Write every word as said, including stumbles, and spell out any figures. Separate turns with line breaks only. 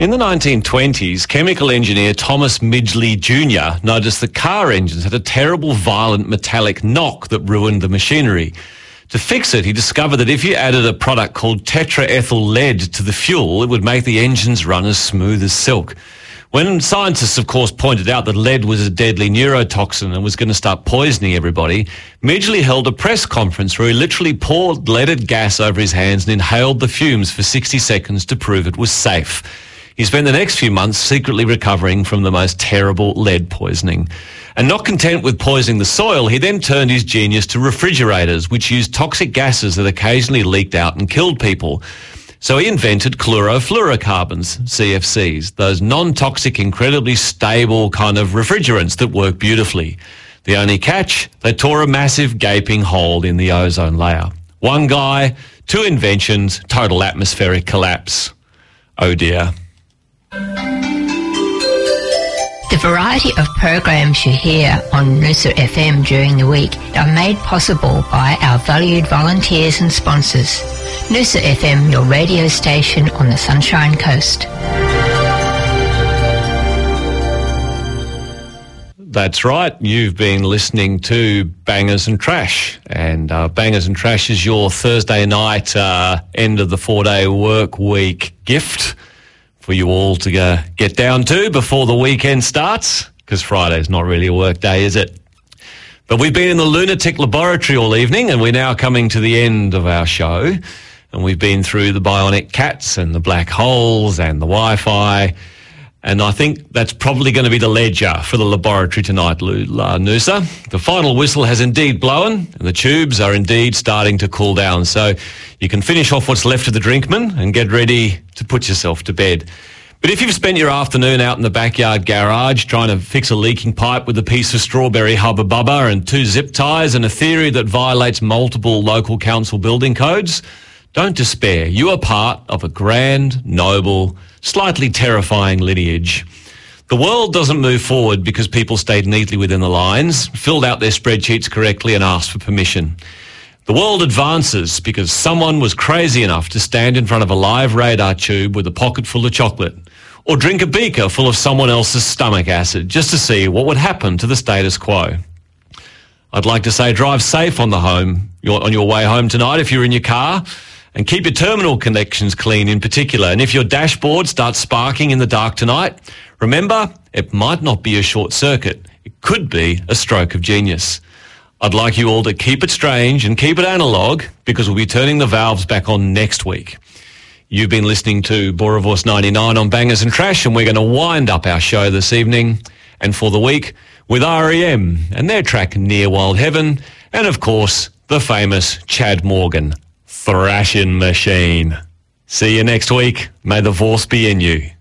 In the nineteen twenties, chemical engineer Thomas Midgley Junior noticed that car engines had a terrible violent metallic knock that ruined the machinery. To fix it, he discovered that if you added a product called tetraethyl lead to the fuel, it would make the engines run as smooth as silk. When scientists, of course, pointed out that lead was a deadly neurotoxin and was going to start poisoning everybody, Midgley held a press conference where he literally poured leaded gas over his hands and inhaled the fumes for sixty seconds to prove it was safe. He spent the next few months secretly recovering from the most terrible lead poisoning. And not content with poisoning the soil, he then turned his genius to refrigerators, which used toxic gases that occasionally leaked out and killed people. So he invented chlorofluorocarbons, C F Cs, those non-toxic, incredibly stable kind of refrigerants that work beautifully. The only catch, they tore a massive gaping hole in the ozone layer. One guy, two inventions, total atmospheric collapse. Oh dear.
The variety of programs you hear on Noosa F M during the week are made possible by our valued volunteers and sponsors. Noosa F M, your radio station on the Sunshine Coast.
That's right. You've been listening to Bangers and Trash. And uh, Bangers and Trash is your Thursday night, uh, end of the four-day work week gift for you all to go get down to before the weekend starts, because Friday's not really a work day, is it? But we've been in the lunatic laboratory all evening, and we're now coming to the end of our show. And we've been through the bionic cats and the black holes and the Wi-Fi. And I think that's probably going to be the ledger for the laboratory tonight, Noosa. The final whistle has indeed blown, and the tubes are indeed starting to cool down. So you can finish off what's left of the Drinkman and get ready to put yourself to bed. But if you've spent your afternoon out in the backyard garage trying to fix a leaking pipe with a piece of strawberry hubba bubba and two zip ties and a theory that violates multiple local council building codes, don't despair. You are part of a grand, noble, slightly terrifying lineage. The world doesn't move forward because people stayed neatly within the lines, filled out their spreadsheets correctly and asked for permission. The world advances because someone was crazy enough to stand in front of a live radar tube with a pocket full of chocolate, or drink a beaker full of someone else's stomach acid just to see what would happen to the status quo. I'd like to say drive safe on the home, on your way home tonight if you're in your car, and keep your terminal connections clean in particular. And if your dashboard starts sparking in the dark tonight, remember, it might not be a short circuit. It could be a stroke of genius. I'd like you all to keep it strange and keep it analogue, because we'll be turning the valves back on next week. You've been listening to Boerewors ninety-nine on Bangers and Trash, and we're going to wind up our show this evening and for the week with R E M and their track Near Wild Heaven, and of course the famous Chad Morgan Thrashing Machine. See you next week. May the force be in you.